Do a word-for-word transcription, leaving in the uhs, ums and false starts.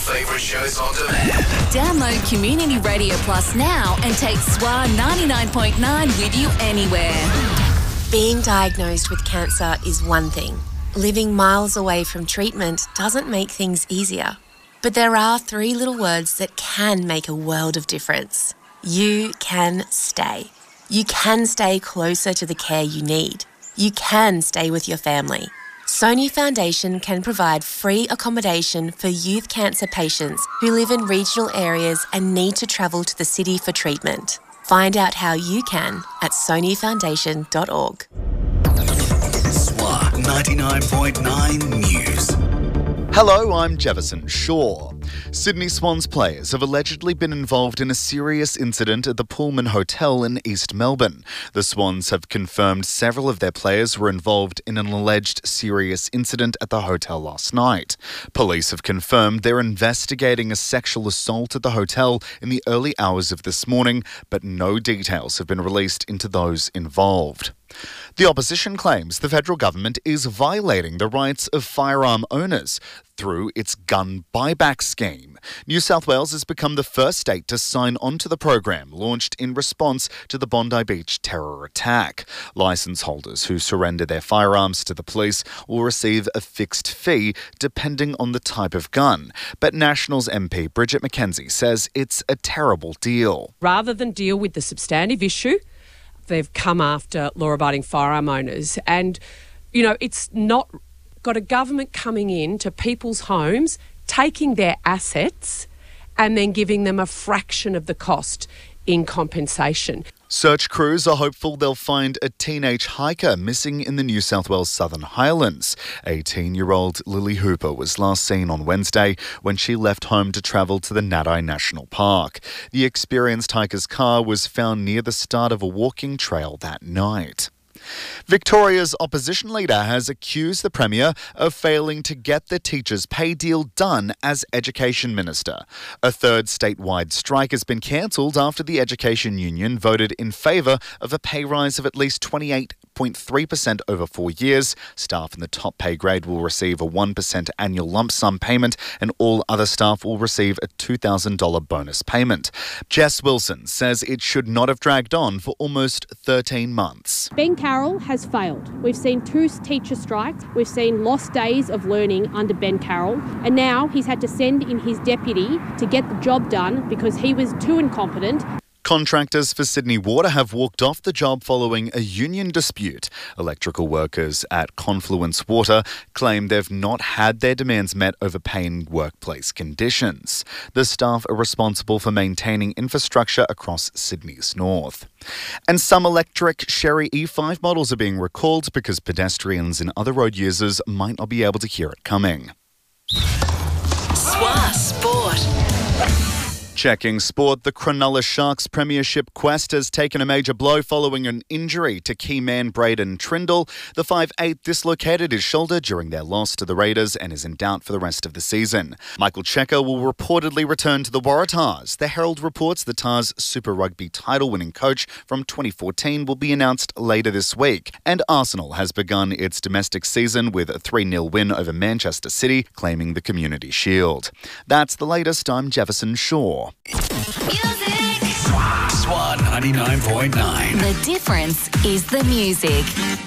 favourite shows on demand. Download Community Radio Plus now and take S W A ninety-nine point nine with you anywhere. Being diagnosed with cancer is one thing. Living miles away from treatment doesn't make things easier. But there are three little words that can make a world of difference. You can stay. You can stay closer to the care you need. You can stay with your family. Sony Foundation can provide free accommodation for youth cancer patients who live in regional areas and need to travel to the city for treatment. Find out how you can at sony foundation dot org. S W A ninety-nine point nine News. Hello, I'm Jefferson Shaw. Sydney Swans players have allegedly been involved in a serious incident at the Pullman Hotel in East Melbourne. The Swans have confirmed several of their players were involved in an alleged serious incident at the hotel last night. Police have confirmed they're investigating a sexual assault at the hotel in the early hours of this morning, but no details have been released into those involved. The opposition claims the federal government is violating the rights of firearm owners through its gun buyback scheme. New South Wales has become the first state to sign on to the program, launched in response to the Bondi Beach terror attack. Licence holders who surrender their firearms to the police will receive a fixed fee depending on the type of gun. But Nationals M P Bridget McKenzie says it's a terrible deal. Rather than deal with the substantive issue, they've come after law-abiding firearm owners. And, you know, it's not got a government coming in to people's homes, taking their assets and then giving them a fraction of the cost in compensation. Search crews are hopeful they'll find a teenage hiker missing in the New South Wales Southern Highlands. eighteen-year-old Lily Hooper was last seen on Wednesday when she left home to travel to the Nadi National Park. The experienced hiker's car was found near the start of a walking trail that night. Victoria's opposition leader has accused the Premier of failing to get the teachers' pay deal done as Education Minister. A third statewide strike has been cancelled after the Education Union voted in favour of a pay rise of at least twenty-eight point three percent over four years. Staff in the top pay grade will receive a one percent annual lump sum payment and all other staff will receive a two thousand dollars bonus payment. Jess Wilson says it should not have dragged on for almost thirteen months. Ben Carroll has failed. We've seen two teacher strikes. We've seen lost days of learning under Ben Carroll. And now he's had to send in his deputy to get the job done because he was too incompetent. Contractors for Sydney Water have walked off the job following a union dispute. Electrical workers at Confluence Water claim they've not had their demands met over pay and workplace conditions. The staff are responsible for maintaining infrastructure across Sydney's north. And some electric Sherry E five models are being recalled because pedestrians and other road users might not be able to hear it coming. S W A Sport. Checking sport, the Cronulla Sharks premiership quest has taken a major blow following an injury to key man Braden Trindle. The five foot eight dislocated his shoulder during their loss to the Raiders and is in doubt for the rest of the season. Michael Cheika will reportedly return to the Waratahs. The Herald reports the Tars Super Rugby title-winning coach from twenty fourteen will be announced later this week. And Arsenal has begun its domestic season with a three nil win over Manchester City, claiming the Community Shield. That's the latest. I'm Jefferson Shaw. Music! S W A ninety-nine point nine. The difference is the music.